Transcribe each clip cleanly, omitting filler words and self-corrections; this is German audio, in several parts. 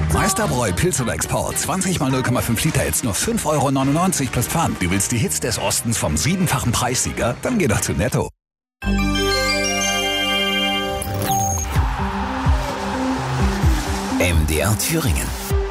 Meisterbräu Pilz oder Export. 20 mal 0,5 Liter jetzt nur 5,99 € plus Pfand. Du willst die Hits des Ostens vom 7-fachen Preissieger? Dann geh doch zu Netto. MDR Thüringen.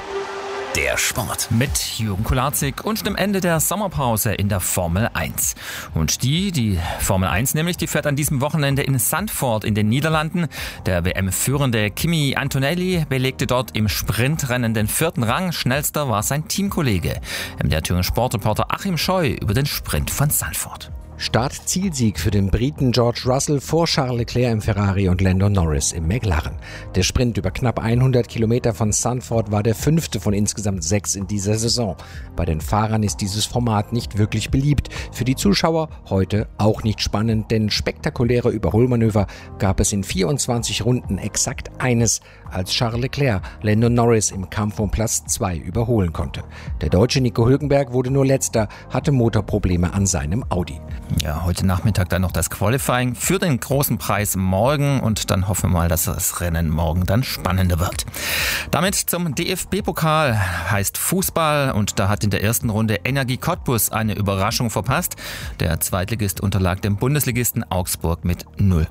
Der Sport. Mit Jürgen Kularzig und dem Ende der Sommerpause in der Formel 1. Und die Formel 1 nämlich, die fährt an diesem Wochenende in Zandvoort in den Niederlanden. Der WM-führende Kimi Antonelli belegte dort im Sprintrennen den 4. Rang. Schnellster war sein Teamkollege. Der Thüringer Sportreporter Achim Scheu über den Sprint von Zandvoort. Start-Zielsieg für den Briten George Russell vor Charles Leclerc im Ferrari und Lando Norris im McLaren. Der Sprint über knapp 100 Kilometer von Zandvoort war der 5. von insgesamt 6 in dieser Saison. Bei den Fahrern ist dieses Format nicht wirklich beliebt. Für die Zuschauer heute auch nicht spannend, denn spektakuläre Überholmanöver gab es in 24 Runden exakt eines, als Charles Leclerc Lando Norris im Kampf um Platz 2 überholen konnte. Der Deutsche Nico Hülkenberg wurde nur Letzter, hatte Motorprobleme an seinem Audi. Ja, heute Nachmittag dann noch das Qualifying für den großen Preis morgen und dann hoffen wir mal, dass das Rennen morgen dann spannender wird. Damit zum DFB-Pokal, heißt Fußball, und da hat in der ersten Runde Energie Cottbus eine Überraschung verpasst. Der Zweitligist unterlag dem Bundesligisten Augsburg mit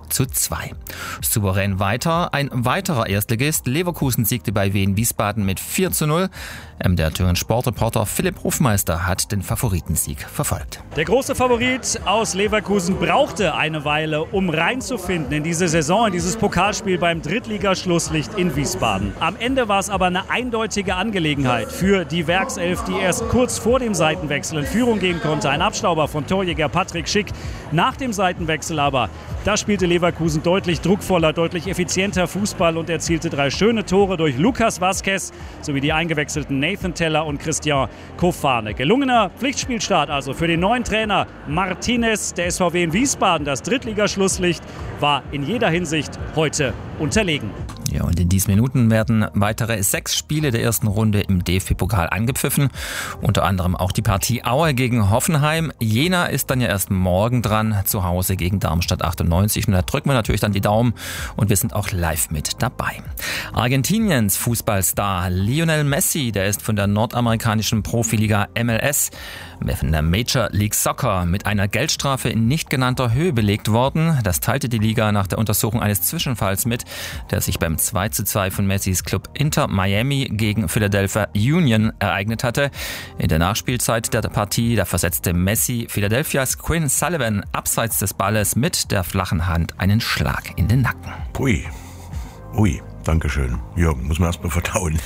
0:2. Souverän weiter, ein weiterer Erstligist, Leverkusen siegte bei Wien Wiesbaden mit 4:0. Der Thüringer Sportreporter Philipp Hofmeister hat den Favoritensieg verfolgt. Der große Favorit aus Leverkusen brauchte eine Weile, um reinzufinden in diese Saison, in dieses Pokalspiel beim Drittligaschlusslicht in Wiesbaden. Am Ende war es aber eine eindeutige Angelegenheit für die Werkself, die erst kurz vor dem Seitenwechsel in Führung gehen konnte. Ein Abstauber von Torjäger Patrick Schick. Nach dem Seitenwechsel aber, da spielte Leverkusen deutlich druckvoller, deutlich effizienter Fußball und erzielte 3 schöne Tore durch Lucas Vazquez sowie die eingewechselten Nathan Teller und Christian Kofane. Gelungener Pflichtspielstart also für den neuen Trainer Martinez. Der SVW in Wiesbaden, das Drittligaschlusslicht, war in jeder Hinsicht heute unterlegen. Ja, und in diesen Minuten werden weitere 6 Spiele der ersten Runde im DFB-Pokal angepfiffen. Unter anderem auch die Partie Aue gegen Hoffenheim. Jena ist dann ja erst morgen dran, zu Hause gegen Darmstadt 98. Und da drücken wir natürlich dann die Daumen und wir sind auch live mit dabei. Argentiniens Fußballstar Lionel Messi, der ist von der nordamerikanischen Profiliga MLS, von der Major League Soccer, mit einer Geldstrafe in nicht genannter Höhe belegt worden. Das teilte die Liga nach der Untersuchung eines Zwischenfalls mit, der sich beim 2:2 von Messis Club Inter Miami gegen Philadelphia Union ereignet hatte. In der Nachspielzeit der Partie, da versetzte Messi Philadelphias Quinn Sullivan abseits des Balles mit der flachen Hand einen Schlag in den Nacken. Ui, dankeschön. Jürgen, muss man erst mal verdauen.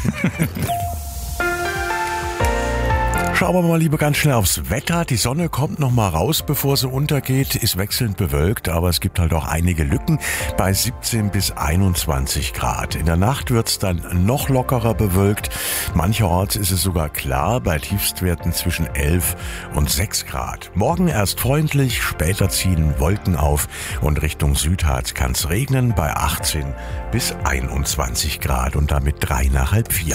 Schauen wir mal lieber ganz schnell aufs Wetter. Die Sonne kommt noch mal raus, bevor sie untergeht, ist wechselnd bewölkt, aber es gibt halt auch einige Lücken bei 17 bis 21 Grad. In der Nacht wird's dann noch lockerer bewölkt. Mancherorts ist es sogar klar, bei Tiefstwerten zwischen 11 und 6 Grad. Morgen erst freundlich, später ziehen Wolken auf und Richtung Südharz kann's regnen bei 18 bis 21 Grad und damit 3 nach halb 4.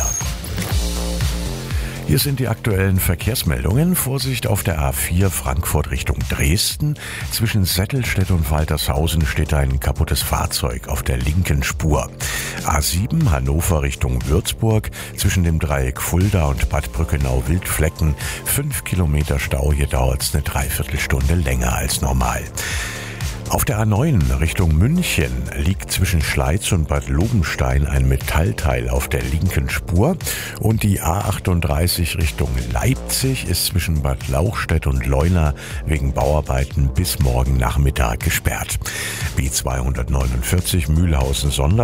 Hier sind die aktuellen Verkehrsmeldungen. Vorsicht auf der A4 Frankfurt Richtung Dresden. Zwischen Settelstedt und Waltershausen steht ein kaputtes Fahrzeug auf der linken Spur. A7 Hannover Richtung Würzburg. Zwischen dem Dreieck Fulda und Bad Brückenau-Wildflecken 5 Kilometer Stau. Hier dauert es eine Dreiviertelstunde länger als normal. Auf der A9 Richtung München liegt zwischen Schleiz und Bad Lobenstein ein Metallteil auf der linken Spur und die A38 Richtung Leipzig ist zwischen Bad Lauchstädt und Leuna wegen Bauarbeiten bis morgen Nachmittag gesperrt. B249 Mühlhausen-Sondern